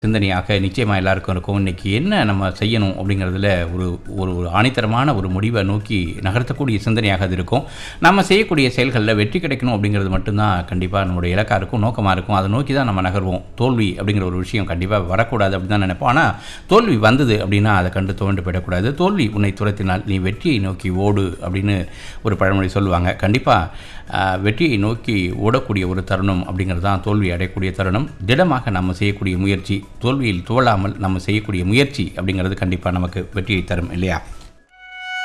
சிந்தனையாக நிச்சயமா எல்லாருக்கும் இருக்கும். இன்னைக்கு என்ன நம்ம செய்யணும் அப்படிங்கிறதுல ஒரு ஒரு ஆணித்தரமான ஒரு முடிவை நோக்கி நகர்த்தக்கூடிய சிந்தனையாக அது இருக்கும். நம்ம செய்யக்கூடிய செயல்களில் வெற்றி கிடைக்கணும் அப்படிங்கிறது மட்டும்தான் கண்டிப்பாக நம்மளுடைய இலக்காக இருக்கும், நோக்கமாக இருக்கும். அதை நோக்கி தான் நம்ம நகர்வோம். தோல்வி அப்படிங்கிற ஒரு விஷயம் கண்டிப்பாக வரக்கூடாது அப்படின்னு தான் நினைப்போம். ஆனால் தோல்வி வந்தது அப்படின்னா அதை கண்டு துவண்டு போயிடக்கூடாது. தோல்வி உன்னை துரத்தினால் நீ வெற்றியை நோக்கி ஓடு அப்படின்னு ஒரு பழமொழி சொல்லுவாங்க. கண்டிப்பாக வெற்றியை நோக்கி ஓடக்கூடிய ஒரு தருணம் அப்படிங்கிறது தான் தோல்வி அடையக்கூடிய தருணம். திடமாக நம்ம செய்யக்கூடிய முயற்சி, தோல்வியில் துவளாமல் நம்ம செய்யக்கூடிய முயற்சி அப்படிங்கிறது கண்டிப்பாக நமக்கு வெற்றியை தரும் இல்லையா?